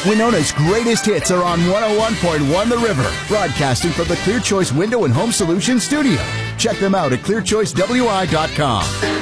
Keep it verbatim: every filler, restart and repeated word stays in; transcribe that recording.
Winona's greatest hits are on one oh one point one The River, broadcasting from the Clear Choice Window and Home Solutions studio. Check them out at clear choice w i dot com.